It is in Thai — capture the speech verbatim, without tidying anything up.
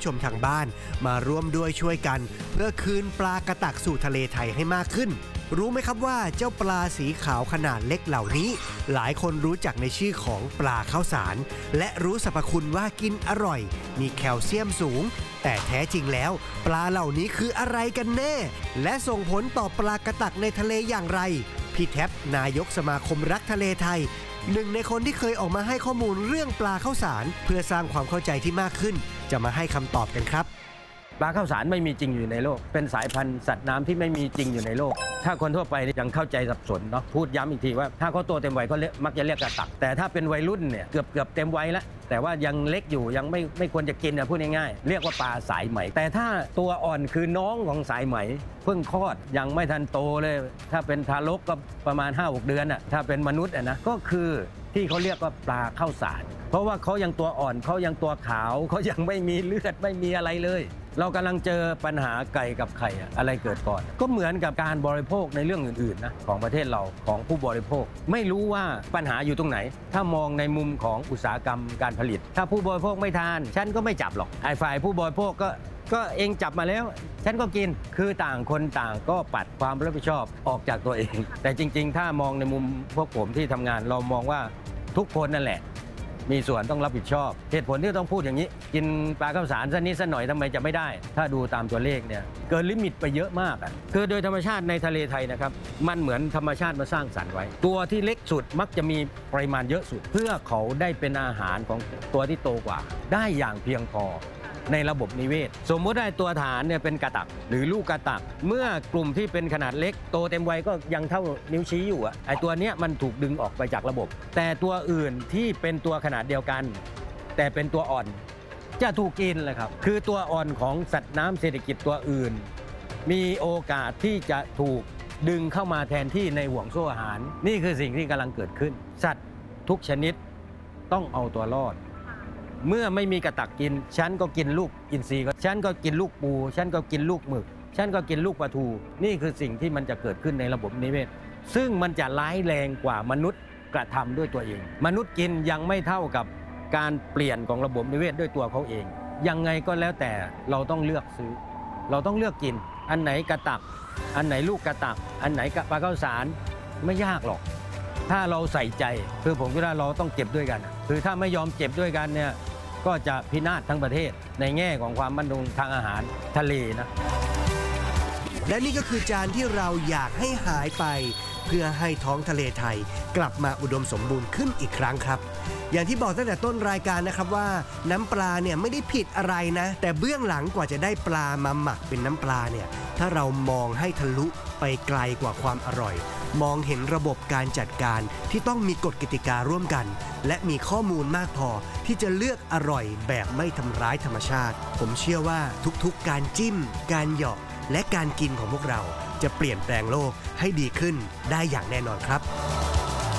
ชมทางบ้านมาร่วมด้วยช่วยกันเพื่อคืนปลากระตักสู่ทะเลไทยให้มากขึ้นรู้ไหมครับว่าเจ้าปลาสีขาวขนาดเล็กเหล่านี้หลายคนรู้จักในชื่อของปลาข้าวสารและรู้สรรพคุณว่ากินอร่อยมีแคลเซียมสูงแต่แท้จริงแล้วปลาเหล่านี้คืออะไรกันแน่และส่งผลต่อปลากระตักในทะเลอย่างไรพี่แท็บนายกสมาคมรักทะเลไทยหนึ่งในคนที่เคยออกมาให้ข้อมูลเรื่องปลาข้าวสารเพื่อสร้างความเข้าใจที่มากขึ้นจะมาให้คำตอบกันครับปลาข้าวสารไม่มีจริงอยู่ในโลกเป็นสายพันธุ์สัตว์น้ำที่ไม่มีจริงอยู่ในโลกถ้าคนทั่วไปยังเข้าใจสับสนเนาะพูดย้ำอีกทีว่าถ้าเขาโตเต็มวัยเขามักจะเรียกกระตักแต่ถ้าเป็นวัยรุ่นเนี่ยเกือบเกือบเต็มวัยแล้วแต่ว่ายังเล็กอยู่ยังไม่ไม่ควรจะกินนะพูดง่ายๆเรียกว่าปลาสายไหมแต่ถ้าตัวอ่อนคือน้องของสายไหมเพิ่งคลอดยังไม่ทันโตเลยถ้าเป็นทารกก็ประมาณ ห้าหก เดือนอ่ะถ้าเป็นมนุษย์อ่ะนะก็คือที่เขาเรียกว่าปลาข้าวสารเพราะว่าเขายังตัวอ่อนเขายังตัวขาวเขายังไม่มีเลือดไม่มีอะไรเลยเรากำลังเจอปัญหาไก่กับไข่อะไรเกิดก่อนก็เหมือนกับการบริโภคในเรื่องอื่นๆนะของประเทศเราของผู้บริโภคไม่รู้ว่าปัญหาอยู่ตรงไหนถ้ามองในมุมของอุตสาหกรรมการผลิตถ้าผู้บริโภคไม่ทานฉันก็ไม่จับหรอกไอ้ฝ่ายผู้บริโภคก็ก็เองจับมาแล้วฉันก็กินคือต่างคนต่างก็ปัดความรับผิดชอบออกจากตัวเองแต่จริงๆถ้ามองในมุมพวกผมที่ทำงานเรามองว่าทุกคนนั่นแหละมีส่วนต้องรับผิดชอบเหตุผลที่ต้องพูดอย่างนี้กินปลาข้าวสารสักนิดสักหน่อยทำไมจะไม่ได้ถ้าดูตามตัวเลขเนี่ยเกินลิมิตไปเยอะมากอ่ะคือโดยธรรมชาติในทะเลไทยนะครับมันเหมือนธรรมชาติมาสร้างสรรค์ไว้ตัวที่เล็กสุดมักจะมีปริมาณเยอะสุดเพื่อเขาได้เป็นอาหารของตัวที่โตกว่าได้อย่างเพียงพอในระบบนิเวศสมมติได้ตัวฐานเนี่ยเป็นกระตักหรือลูกกระตักเมื่อกลุ่มที่เป็นขนาดเล็กโตเต็มวัยก็ยังเท่านิ้วชี้อยู่อ่ะไอตัวเนี้ยมันถูกดึงออกไปจากระบบแต่ตัวอื่นที่เป็นตัวขนาดเดียวกันแต่เป็นตัวอ่อนจะถูกกินเลยครับคือตัวอ่อนของสัตว์น้ำเศรษฐกิจตัวอื่นมีโอกาสที่จะถูกดึงเข้ามาแทนที่ในห่วงโซ่อาหารนี่คือสิ่งที่กำลังเกิดขึ้นสัตว์ทุกชนิดต้องเอาตัวรอดเมื่อไม่มีกระตักกินฉันก็กินลูกอินทรีฉันก็กินลูกปูฉันก็กินลูกหมึกฉันก็กินลูกปลาทูนี่คือสิ่งที่มันจะเกิดขึ้นในระบบนิเวศซึ่งมันจะร้ายแรงกว่ามนุษย์กระทำด้วยตัวเองมนุษย์กินยังไม่เท่ากับการเปลี่ยนของระบบนิเวศด้วยตัวเขาเองยังไงก็แล้วแต่เราต้องเลือกซื้อเราต้องเลือกกินอันไหนกระตักอันไหนลูกกระตักอันไหนปลาข้าวสารไม่ยากหรอกถ้าเราใส่ใจคือผมคิดว่าเราต้องเก็บด้วยกันคือถ้าไม่ยอมเก็บด้วยกันเนี่ยก็จะพินาศทั้งประเทศในแง่ของความมั่นคงทางอาหารทะเลนะและนี่ก็คือจานที่เราอยากให้หายไปเพื่อให้ท้องทะเลไทยกลับมาอุดมสมบูรณ์ขึ้นอีกครั้งครับอย่างที่บอกตั้งแต่ต้นรายการนะครับว่าน้ำปลาเนี่ยไม่ได้ผิดอะไรนะแต่เบื้องหลังกว่าจะได้ปลามาหมักเป็นน้ำปลาเนี่ยถ้าเรามองให้ทะลุไปไกลกว่าความอร่อยมองเห็นระบบการจัดการที่ต้องมีกฎกติการ่วมกันและมีข้อมูลมากพอที่จะเลือกอร่อยแบบไม่ทำร้ายธรรมชาติผมเชื่อว่าทุกๆการจิ้มการเหยาะและการกินของพวกเราจะเปลี่ยนแปลงโลกให้ดีขึ้นได้อย่างแน่นอนครับ